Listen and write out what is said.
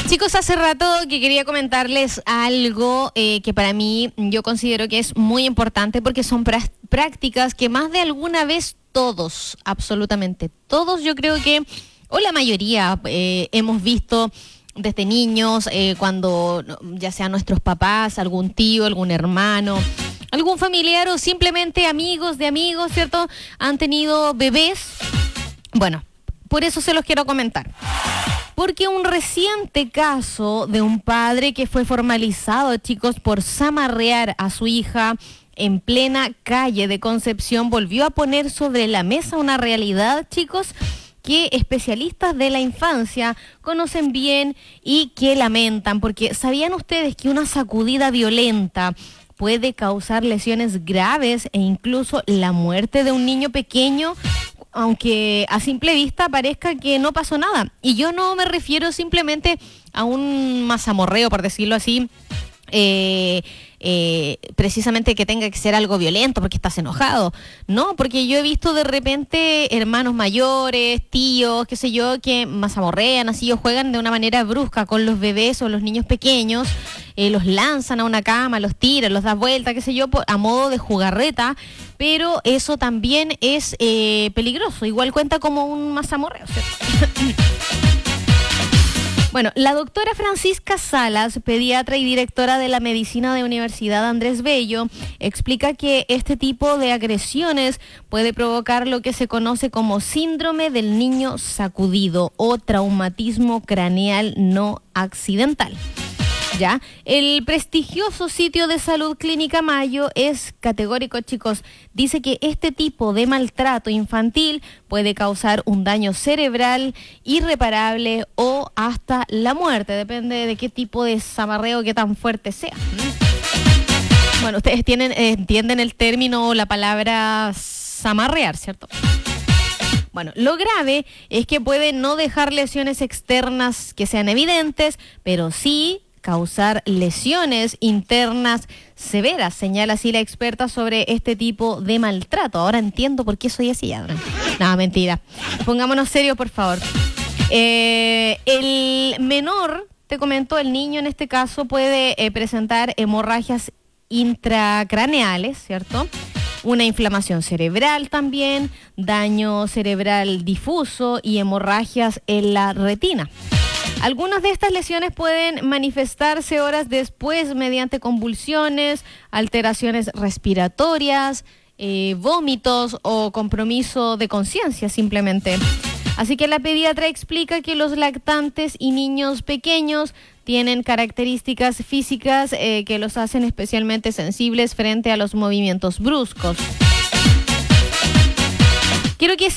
Chicos, hace rato que quería comentarles algo que para mí yo considero que es muy importante porque son prácticas que más de alguna vez todos, absolutamente todos, yo creo que, o la mayoría, hemos visto desde niños, cuando ya sean nuestros papás, algún tío, algún hermano, algún familiar o simplemente amigos de amigos, ¿cierto? Han tenido bebés. Bueno, por eso se los quiero comentar. Porque un reciente caso de un padre que fue formalizado, chicos, por zamarrear a su hija en plena calle de Concepción, volvió a poner sobre la mesa una realidad, chicos, que especialistas de la infancia conocen bien y que lamentan. Porque ¿sabían ustedes que una sacudida violenta puede causar lesiones graves e incluso la muerte de un niño pequeño? Aunque a simple vista parezca que no pasó nada. Y yo no me refiero simplemente a un mazamorreo, por decirlo así, precisamente que tenga que ser algo violento porque estás enojado. No, porque yo he visto de repente hermanos mayores, tíos, qué sé yo, que mazamorrean así o juegan de una manera brusca con los bebés o los niños pequeños, los lanzan a una cama, los tiran, los dan vuelta, qué sé yo, a modo de jugarreta, pero eso también es peligroso. Igual cuenta como un mazamorreo, ¿cierto? Bueno, la doctora Francisca Salas, pediatra y directora de la medicina de Universidad Andrés Bello, explica que este tipo de agresiones puede provocar lo que se conoce como síndrome del niño sacudido o traumatismo craneal no accidental. ¿Ya? El prestigioso sitio de salud Clínica Mayo es categórico, chicos. Dice que este tipo de maltrato infantil puede causar un daño cerebral irreparable o hasta la muerte. Depende de qué tipo de zamarreo, qué tan fuerte sea. Bueno, ustedes entienden el término o la palabra zamarrear, ¿cierto? Bueno, lo grave es que puede no dejar lesiones externas que sean evidentes, pero sí causar lesiones internas severas, señala así la experta sobre este tipo de maltrato. Ahora entiendo por qué soy así, ya. No, mentira. Pongámonos serios, por favor. El menor, te comento, el niño en este caso puede presentar hemorragias intracraneales, ¿cierto? Una inflamación cerebral también, daño cerebral difuso y hemorragias en la retina. Algunas de estas lesiones pueden manifestarse horas después mediante convulsiones, alteraciones respiratorias, vómitos o compromiso de conciencia simplemente. Así que la pediatra explica que los lactantes y niños pequeños tienen características físicas que los hacen especialmente sensibles frente a los movimientos bruscos. Quiero que